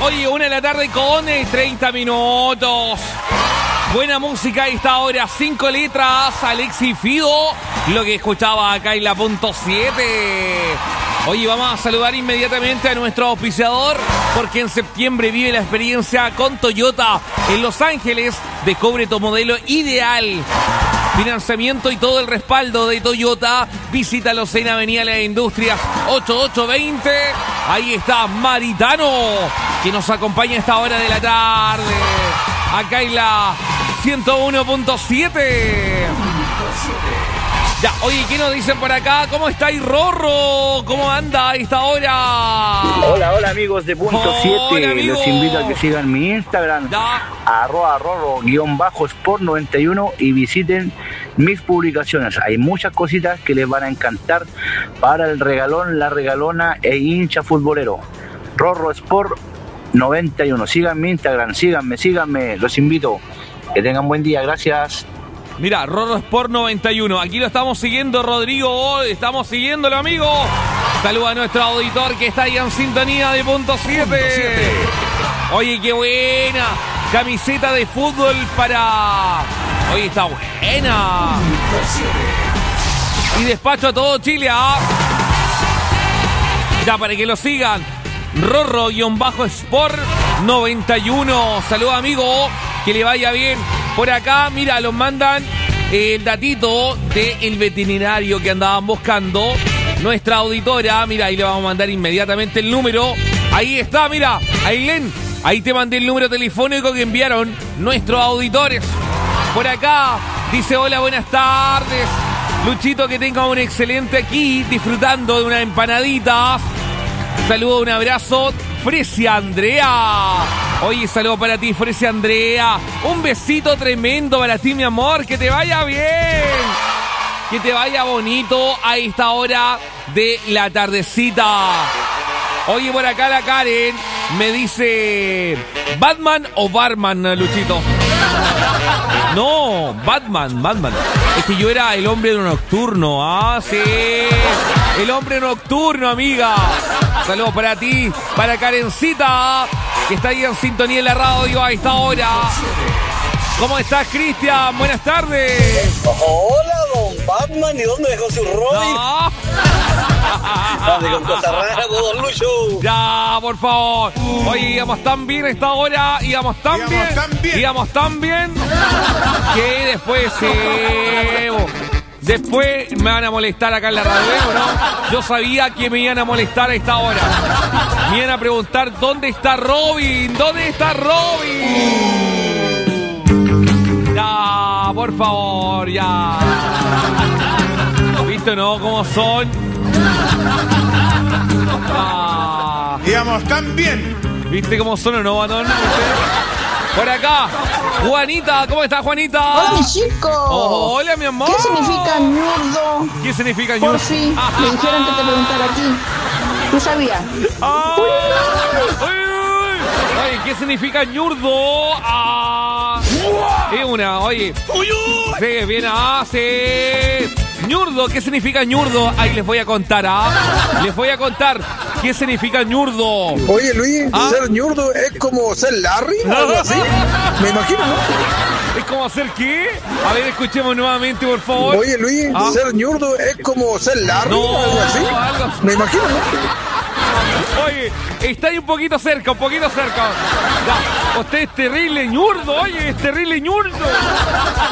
Oye, 1:30 con 30 minutos. Buena música a esta hora, 5 letras, Alexis Fido, lo que escuchaba acá en la punto 7. Oye, vamos a saludar inmediatamente a nuestro auspiciador, porque en septiembre vive la experiencia con Toyota en Los Ángeles. Descubre tu modelo ideal. Financiamiento y todo el respaldo de Toyota. Visítalos en Avenida Las Industrias 8820. Ahí está Maritano, que nos acompaña a esta hora de la tarde. Acá en la 101.7. Ya, oye, ¿qué nos dicen por acá? ¿Cómo estáis, Rorro? ¿Cómo anda a esta hora? Hola amigos de Punto 7. Los invito a que sigan mi Instagram, @Rorro_Sport91, y visiten mis publicaciones. Hay muchas cositas que les van a encantar para el regalón, la regalona e hincha futbolero. Rorro Sport 91. Sigan mi Instagram, síganme, los invito. Que tengan buen día, gracias. Mira, Rorro Sport 91. Aquí lo estamos siguiendo, Rodrigo. Estamos siguiéndolo, amigo. Saluda a nuestro auditor que está ahí en sintonía de Punto 7. Oye, qué buena camiseta de fútbol para... Oye, está buena. Y despacho a todo Chile, ¿ah? Ya, para que lo sigan. Rorro_Sport 91. Saluda, amigo. Que le vaya bien. Por acá, mira, los mandan el datito del veterinario que andaban buscando. Nuestra auditora, mira, ahí le vamos a mandar inmediatamente el número. Ahí está, mira, Ailén, ahí te mandé el número telefónico que enviaron nuestros auditores. Por acá, dice, hola, buenas tardes. Luchito, que tenga un excelente aquí, disfrutando de unas empanaditas. Saludo, un abrazo, Fresia Andrea. Oye, saludo para ti, Fresia Andrea. Un besito tremendo para ti, mi amor. Que te vaya bien. Que te vaya bonito a esta hora de la tardecita. Oye, por acá la Karen me dice, ¿Batman o Barman, Luchito? No, Batman. Es que yo era el hombre nocturno. Ah, sí. El hombre nocturno, amiga. Saludos para ti, para Karencita, que está ahí en sintonía en la radio a esta hora. ¿Cómo estás, Cristian? Buenas tardes. Hola, don Batman. ¿Y dónde dejó su Robin? No. Dale con cosas raras, don Lucho. Ya, por favor. Oye, íbamos tan bien a esta hora. Íbamos tan bien. Que después después me van a molestar acá en la radio, ¿no? Yo sabía que me iban a molestar a esta hora. Me iban a preguntar, ¿dónde está Robin? Ya, por favor, ya. ¿Viste, no? ¿Cómo son? Ya. Íbamos tan bien. ¿Viste cómo son o no, Batón? Por acá, Juanita, ¿cómo estás, Juanita? Hola, mi chico. Oh, hola, mi amor. ¿Qué significa ñurdo? ¿Qué significa ñurdo? Por fin, me dijeron que te preguntara aquí. ¿Tú sabías? Oye, ¿qué significa ñurdo? Es una, oye. Sí, bien, sí. Ñurdo, ¿qué significa ñurdo? Ahí les voy a contar, Les voy a contar qué significa ñurdo. Oye, Luis, ser ñurdo es como ser Larry o algo así. Me imagino, ¿no? ¿Es como hacer qué? A ver, escuchemos nuevamente, por favor. Oye, Luis, ser ñurdo es como ser Larry o algo así. Me imagino, ¿no? Oye, está ahí un poquito cerca. Ya, usted es terrible ñurdo, oye, es terrible ñurdo.